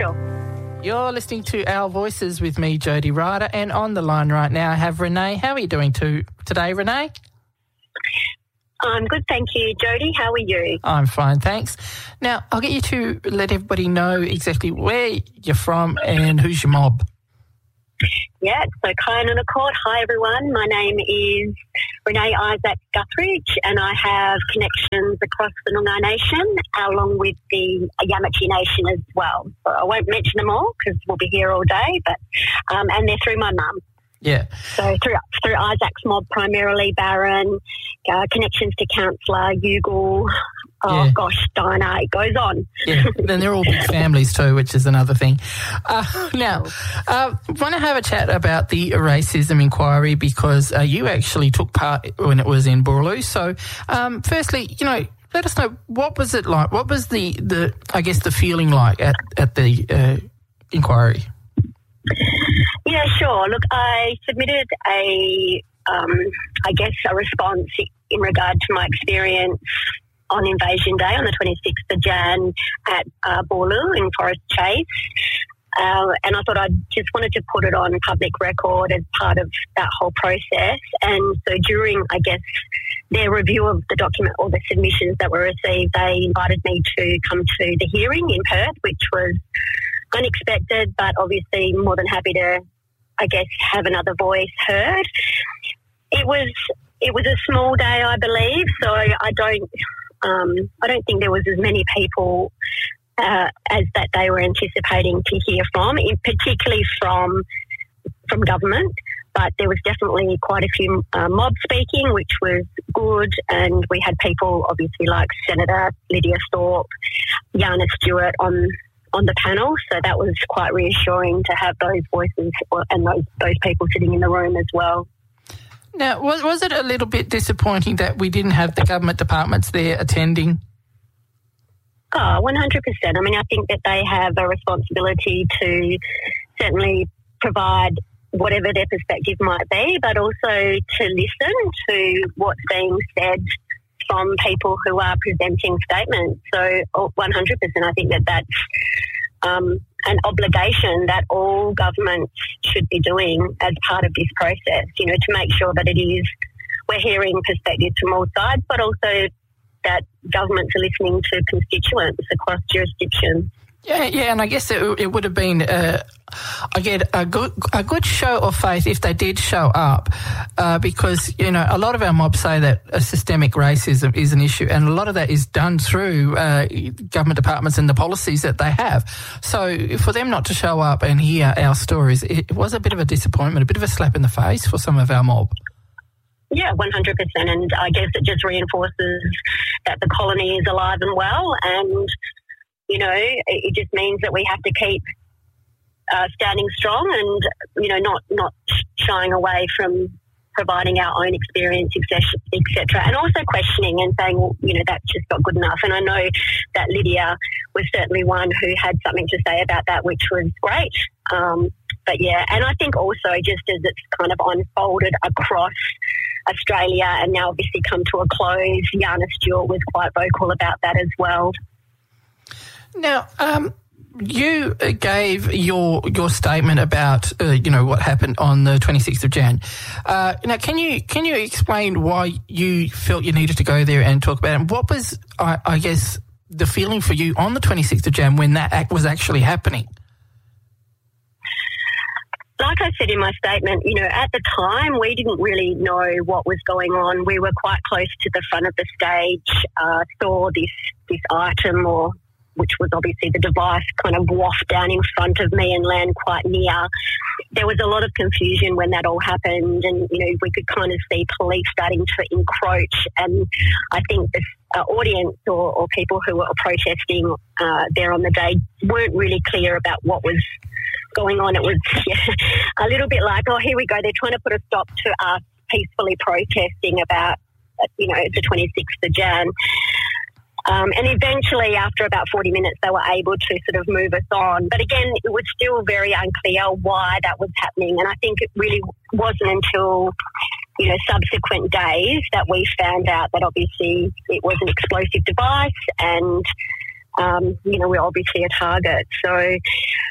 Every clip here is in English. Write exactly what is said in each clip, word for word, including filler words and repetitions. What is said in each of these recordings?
Newcastle. You're listening to Our Voices with me, Jody Ryder, and on the line right now I have Renee. How are you doing to, today, Renee? I'm good, thank you, Jody. How are you? I'm fine, thanks. Now, I'll get you to let everybody know exactly where you're from and who's your mob. Yeah, so Kyanuna Court. Hi, everyone. My name is Renee Isaac Guthridge, and I have connections across the Noongar Nation, along with the Yamatji Nation as well. So I won't mention them all because we'll be here all day, but um, and they're through my mum. Yeah. So through through Isaac's mob, primarily Barron, uh, connections to Councillor, Youghal, oh yeah. gosh, Dinah, it goes on. Yeah, and they're all big families too, which is another thing. Uh, now, I uh, want to have a chat about the racism inquiry because uh, you actually took part when it was in Boorloo. So, um, firstly, you know, let us know, what was it like? What was the, the I guess, the feeling like at, at the uh, inquiry? Yeah, sure. Look, I submitted a, um, I guess, a response in regard to my experience on Invasion Day on the twenty-sixth of January at uh, Boorloo in Forest Chase. Uh, and I thought I just wanted to put it on public record as part of that whole process. And so during, I guess, their review of the document or the submissions that were received, they invited me to come to the hearing in Perth, which was unexpected, but obviously more than happy to, I guess, have another voice heard. It was it was a small day, I believe, so I don't um, I don't think there was as many people uh, as that they were anticipating to hear from, in particularly from from government. But there was definitely quite a few uh, mob speaking, which was good, and we had people obviously like Senator Lydia Thorpe, Yana Stewart on. on the panel, so that was quite reassuring to have those voices and those those people sitting in the room as well. Now, was, was it a little bit disappointing that we didn't have the government departments there attending? Oh, one hundred percent. I mean, I think that they have a responsibility to certainly provide whatever their perspective might be, but also to listen to what's being said from people who are presenting statements. So one hundred percent I think that that's um, an obligation that all governments should be doing as part of this process, you know, to make sure that it is, we're hearing perspectives from all sides, but also that governments are listening to constituents across jurisdictions. Yeah, yeah, and I guess it, it would have been, uh, I get a good a good show of faith if they did show up, uh, because you know a lot of our mobs say that uh, systemic racism is an issue, and a lot of that is done through uh, government departments and the policies that they have. So for them not to show up and hear our stories, it was a bit of a disappointment, a bit of a slap in the face for some of our mob. Yeah, one hundred percent, and I guess it just reinforces that the colony is alive and well, and you know, it just means that we have to keep uh, standing strong and, you know, not, not shying away from providing our own experience, et cetera, and also questioning and saying, well, you know, that's just not good enough. And I know that Lydia was certainly one who had something to say about that, which was great. Um, but, yeah, and I think also just as it's kind of unfolded across Australia and now obviously come to a close, Yana Stewart was quite vocal about that as well. Now, um, you gave your your statement about uh, you know what happened on the twenty-sixth of January. Uh, now, can you can you explain why you felt you needed to go there and talk about it? And what was, I, I guess, the feeling for you on the twenty-sixth of January when that act was actually happening? Like I said in my statement, you know, at the time we didn't really know what was going on. We were quite close to the front of the stage, uh, saw this this item or which was obviously the device, kind of waft down in front of me and land quite near. There was a lot of confusion when that all happened, and, you know, we could kind of see police starting to encroach, and I think the uh, audience or, or people who were protesting uh, there on the day weren't really clear about what was going on. It was yeah, a little bit like, oh, here we go, they're trying to put a stop to us peacefully protesting about, you know, the twenty-sixth of January. Um, and eventually, after about forty minutes, they were able to sort of move us on. But again, it was still very unclear why that was happening. And I think it really wasn't until, you know, subsequent days that we found out that obviously it was an explosive device and, um, you know, we're obviously a target. So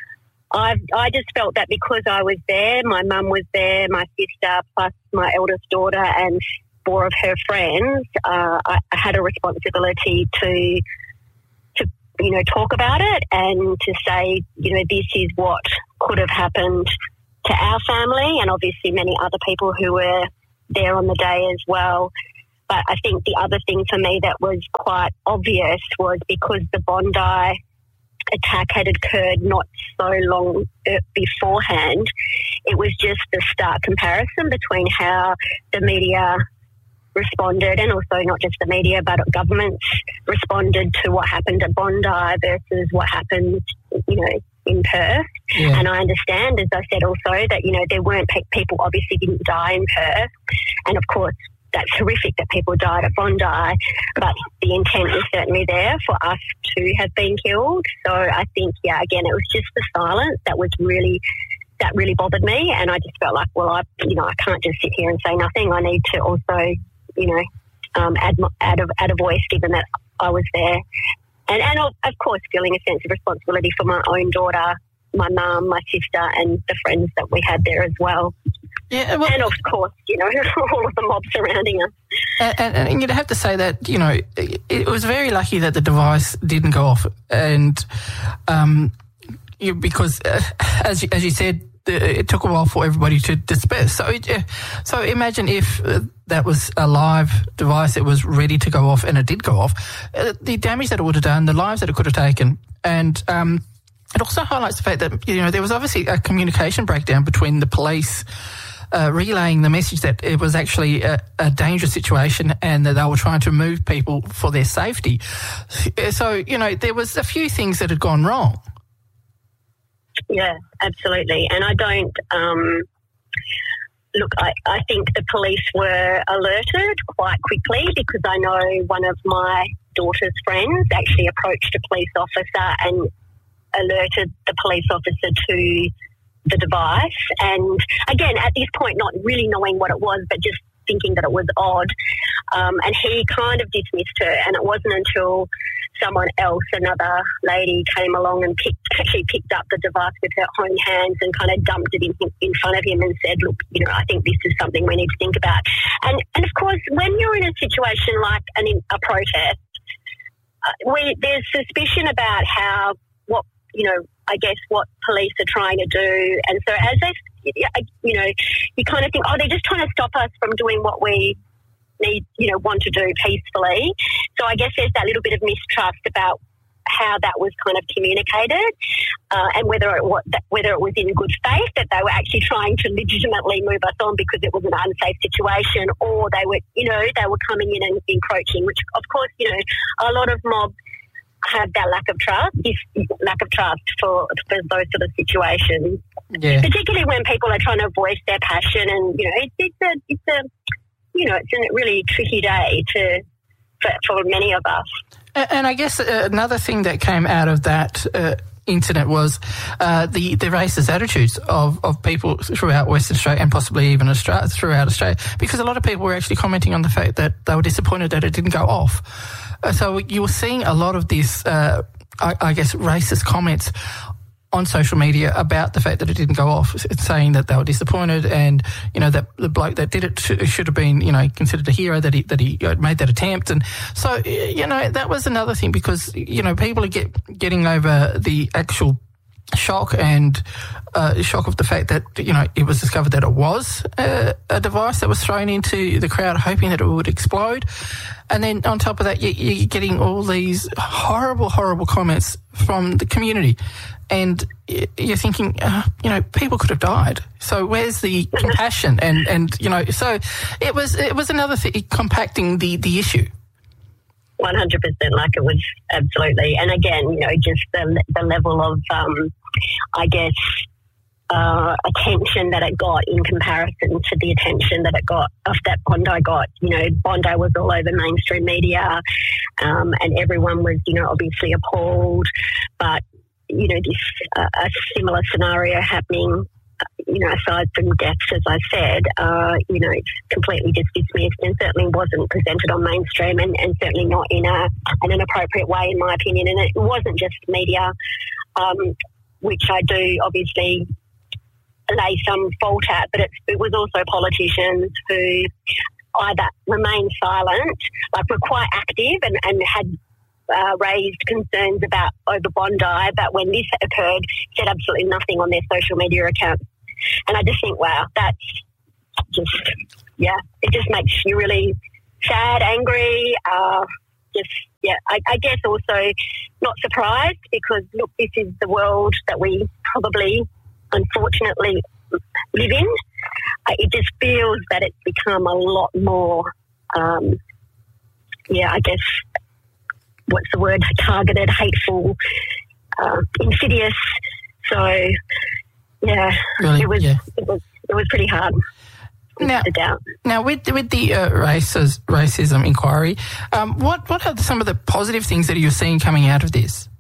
I've, I just felt that because I was there, my mum was there, my sister, plus my eldest daughter and four of her friends, uh, I, I had a responsibility to, to, you know, talk about it and to say, you know, this is what could have happened to our family and obviously many other people who were there on the day as well. But I think the other thing for me that was quite obvious was because the Bondi attack had occurred not so long beforehand, it was just the stark comparison between how the media responded, and also not just the media but governments responded to what happened at Bondi versus what happened, you know, in Perth. Yeah. And I understand, as I said also, that, you know, there weren't pe- people obviously didn't die in Perth, and of course that's horrific that people died at Bondi, but the intent was certainly there for us to have been killed. So I think, yeah, again, it was just the silence that was really, that really bothered me, and I just felt like, well, I, you know, I can't just sit here and say nothing. I need to also, you know, um, add, add, a, add a voice given that I was there. And, and of, of course, feeling a sense of responsibility for my own daughter, my mum, my sister, and the friends that we had there as well. Yeah, well, and of course, you know, all of the mob surrounding us. And, and, and you'd have to say that, you know, it, it was very lucky that the device didn't go off, and um, you, because uh, as you, as you said, the, it took a while for everybody to disperse. So, it, uh, so imagine if uh, that was a live device that was ready to go off, and it did go off, uh, the damage that it would have done, the lives that it could have taken, and um, it also highlights the fact that, you know, there was obviously a communication breakdown between the police uh, relaying the message that it was actually a, a dangerous situation and that they were trying to move people for their safety. So, you know, there was a few things that had gone wrong. Yeah, absolutely. And I don't, um, look, I, I think the police were alerted quite quickly, because I know one of my daughter's friends actually approached a police officer and alerted the police officer to the device. And again, at this point, not really knowing what it was, but just thinking that it was odd. Um, and he kind of dismissed her. And it wasn't until someone else, another lady, came along and picked, actually picked up the device with her own hands and kind of dumped it in, in front of him and said, look, you know, I think this is something we need to think about. And, and of course, when you're in a situation like an, a protest, uh, we, there's suspicion about how, what, you know, I guess what police are trying to do. And so as they, you know, you kind of think, oh, they're just trying to stop us from doing what we need, you know, want to do peacefully. So I guess there's that little bit of mistrust about how that was kind of communicated, uh, and whether it was, whether it was in good faith that they were actually trying to legitimately move us on because it was an unsafe situation, or they were, you know, they were coming in and encroaching, which of course, you know, a lot of mobs have that lack of trust, lack of trust for, for those sort of situations. Yeah. Particularly when people are trying to voice their passion, and you know, it's, it's a, it's a, you know, it's a really tricky day to for, for many of us. And, and I guess another thing that came out of that uh, incident was uh, the the racist attitudes of, of people throughout Western Australia and possibly even Australia, throughout Australia, because a lot of people were actually commenting on the fact that they were disappointed that it didn't go off. So you were seeing a lot of this, uh, I, I guess, racist comments on social media about the fact that it didn't go off, saying that they were disappointed, and you know that the bloke that did it should, should have been, you know, considered a hero, that he that he made that attempt. And so, you know, that was another thing, because you know people are get, getting over the actual shock and uh, shock of the fact that, you know, it was discovered that it was a, a device that was thrown into the crowd, hoping that it would explode. And then on top of that, you, you're getting all these horrible, horrible comments from the community. And you're thinking, uh, you know, people could have died. So where's the compassion? And, and you know, so it was it was another thing, compacting the, the issue. one hundred percent, like it was, absolutely. And again, you know, just the the level of, um, I guess, uh, attention that it got in comparison to the attention that it got, of that Bondi got. You know, Bondi was all over mainstream media, um, and everyone was, you know, obviously appalled. But, you know, this uh, a similar scenario happening, you know, aside from deaths, as I said, uh, you know, it's completely just dismissed, and certainly wasn't presented on mainstream, and, and certainly not in a in an appropriate way, in my opinion. And it wasn't just media. Um, which I do obviously lay some fault at, but it's, it was also politicians who either remained silent, like were quite active and, and had uh, raised concerns about over Bondi, but when this occurred, said absolutely nothing on their social media accounts. And I just think, wow, that's just, yeah, it just makes you really sad, angry, uh, just, yeah, I, I guess also not surprised because, look, this is the world that we probably, unfortunately, live in. Uh, it just feels that it's become a lot more, um, yeah, I guess, what's the word, targeted, hateful, uh, insidious. So, yeah, really? it was yeah. it was it was pretty hard. Now, now with with the uh, races, racism inquiry, um, what what are some of the positive things that you're seeing coming out of this?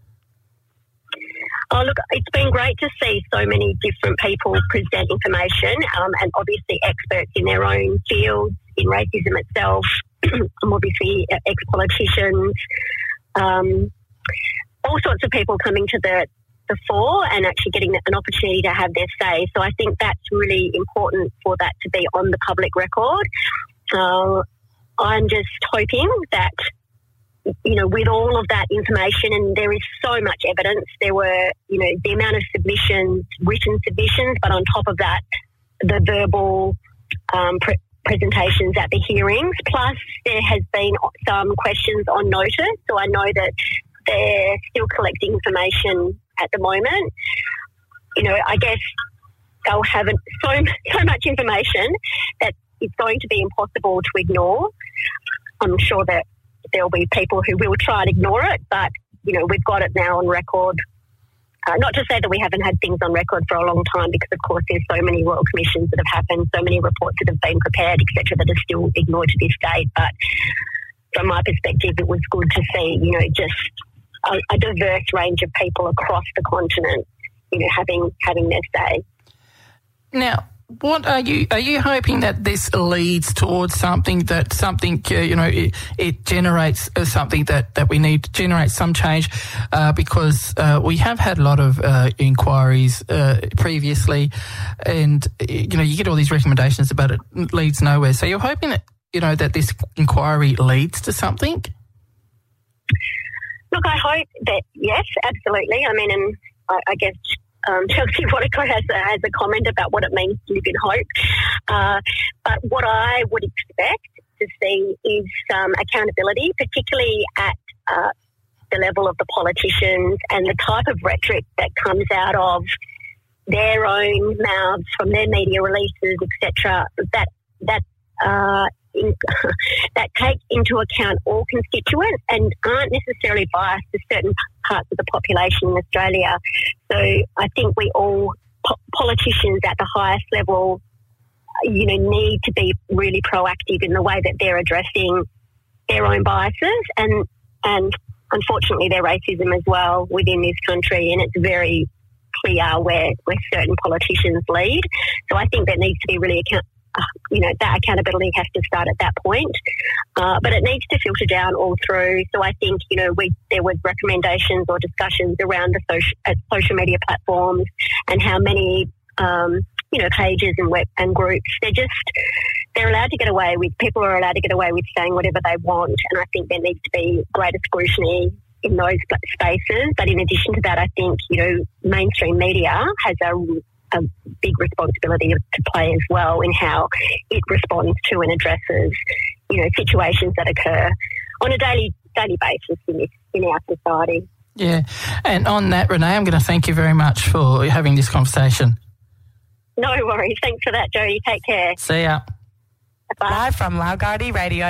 Oh, look, it's been great to see so many different people present information, um, and obviously experts in their own fields in racism itself, and obviously ex-politicians, um, all sorts of people coming to the the fore and actually getting an opportunity to have their say. So I think that's really important for that to be on the public record. Uh, I'm just hoping that, you know, with all of that information, and there is so much evidence, there were, you know, the amount of submissions, written submissions, but on top of that, the verbal um, pre- presentations at the hearings, plus there has been some questions on notice. So I know that they're still collecting information at the moment. You know, I guess they'll have so, so much information that it's going to be impossible to ignore. I'm sure that there'll be people who will try and ignore it, but, you know, we've got it now on record. Uh, not to say that we haven't had things on record for a long time, because, of course, there's so many royal commissions that have happened, so many reports that have been prepared, et cetera, that are still ignored to this day. But from my perspective, it was good to see, you know, just a, a diverse range of people across the continent, you know, having having their say. Now, what are you are you hoping that this leads towards something that something uh, you know it, it generates uh, something that, that we need to generate some change uh, because uh, we have had a lot of uh, inquiries uh, previously, and you know you get all these recommendations about it, it leads nowhere. So you're hoping that you know that this inquiry leads to something. Look, I hope that yes, absolutely. I mean, and I, I guess. Um, Chelsea Waterco has a, has a comment about what it means to live in hope. Uh, but what I would expect to see is some accountability, particularly at uh, the level of the politicians and the type of rhetoric that comes out of their own mouths from their media releases, et cetera. That that uh, in, that take into account all constituents and aren't necessarily biased to certain parts of the population in Australia. So I think we all, po- politicians at the highest level, you know, need to be really proactive in the way that they're addressing their own biases and, and unfortunately their racism as well within this country. And it's very clear where, where certain politicians lead. So I think that needs to be really account- you know, that accountability has to start at that point. Uh, but it needs to filter down all through. So I think, you know, we there was recommendations or discussions around the social, uh, social media platforms and how many, um, you know, pages and web and groups. They're just, they're allowed to get away with, people are allowed to get away with saying whatever they want. And I think there needs to be greater scrutiny in those spaces. But in addition to that, I think, you know, mainstream media has a a big responsibility to play as well in how it responds to and addresses, you know, situations that occur on a daily daily basis in this, in our society. Yeah, and on that, Renee, I'm going to thank you very much for having this conversation. No worries. Thanks for that, Jodie. Take care. See ya. Bye. Live from Laogardi Radio.